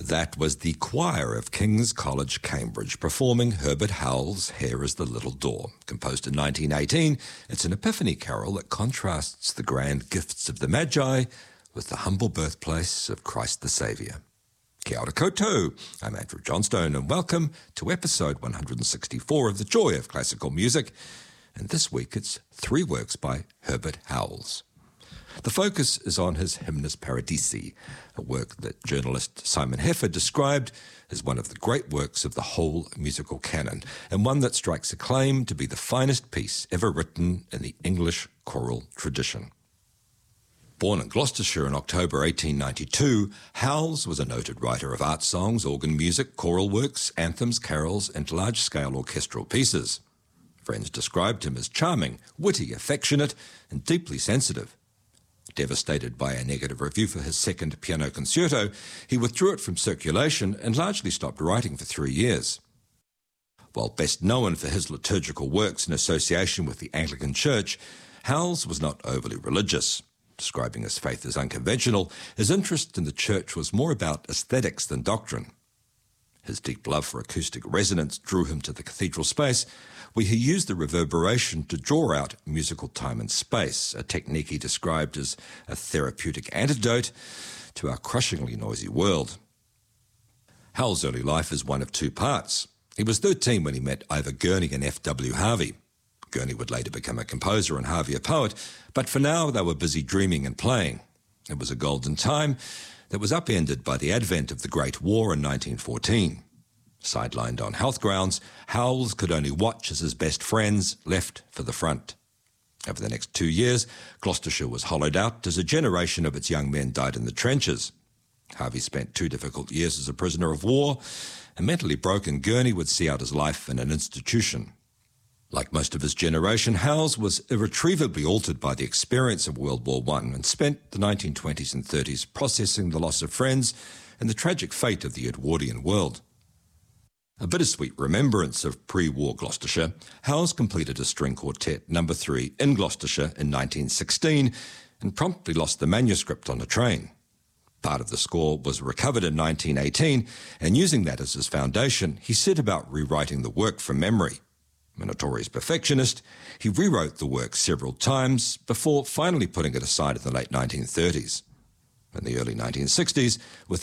That was the choir of King's College, Cambridge, performing Herbert Howells' Here is the Little Door. Composed in 1918, it's an epiphany carol that contrasts the grand gifts of the Magi with the humble birthplace of Christ the Saviour. Kia ora koutou, I'm Andrew Johnstone, and welcome to episode 164 of The Joy of Classical Music. And this week it's three works by Herbert Howells. The focus is on his Hymnus Paradisi, a work that journalist Simon Heffer described as one of the great works of the whole musical canon, and one that strikes a claim to be the finest piece ever written in the English choral tradition. Born in Gloucestershire in October 1892, Howells was a noted writer of art songs, organ music, choral works, anthems, carols, and large-scale orchestral pieces. Friends described him as charming, witty, affectionate, and deeply sensitive. Devastated by a negative review for his second piano concerto, he withdrew it from circulation and largely stopped writing for 3 years. While best known for his liturgical works in association with the Anglican Church, Howells was not overly religious. Describing his faith as unconventional, his interest in the church was more about aesthetics than doctrine. His deep love for acoustic resonance drew him to the cathedral space, where he used the reverberation to draw out musical time and space, a technique he described as a therapeutic antidote to our crushingly noisy world. Howells' early life is one of two parts. He was 13 when he met Ivor Gurney and F.W. Harvey. Gurney would later become a composer and Harvey a poet, but for now they were busy dreaming and playing. It was a golden time that was upended by the advent of the Great War in 1914. Sidelined on health grounds, Howells could only watch as his best friends left for the front. Over the next 2 years, Gloucestershire was hollowed out as a generation of its young men died in the trenches. Harvey spent 2 difficult years as a prisoner of war, and mentally broken Gurney would see out his life in an institution. Like most of his generation, Howells was irretrievably altered by the experience of World War I and spent the 1920s and 30s processing the loss of friends and the tragic fate of the Edwardian world. A bittersweet remembrance of pre-war Gloucestershire, Howells completed a string quartet No. 3 in Gloucestershire in 1916 and promptly lost the manuscript on a train. Part of the score was recovered in 1918, and using that as his foundation, he set about rewriting the work from memory. A notorious perfectionist, he rewrote the work several times before finally putting it aside in the late 1930s. In the early 1960s, with